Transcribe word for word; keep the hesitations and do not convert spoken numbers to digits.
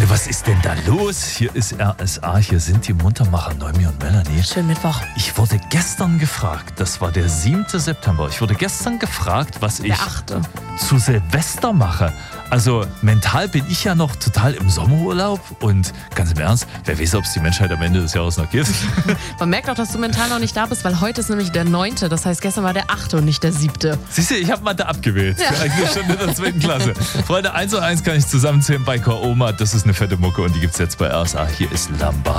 was ist denn da los? Hier ist R S A, hier sind die Muntermacher Noemi und Melanie. Schönen Mittwoch. Ich wurde gestern gefragt, das war der siebte September, ich wurde gestern gefragt, was ich Der achte. zu Silvester mache. Also mental bin ich ja noch total im Sommerurlaub und ganz im Ernst, wer weiß, ob es die Menschheit am Ende des Jahres noch gibt. Man merkt auch, dass du mental noch nicht da bist, weil heute ist nämlich der neunte. Das heißt, gestern war der achte und nicht der siebte. Siehst du, ich habe Mathe abgewählt. Ja. Eigentlich schon in der zweiten Klasse. Freunde, eins und eins kann ich zusammenzählen bei K-Oma. Das ist eine fette Mucke und die gibt's jetzt bei R S A. Hier ist Lambada.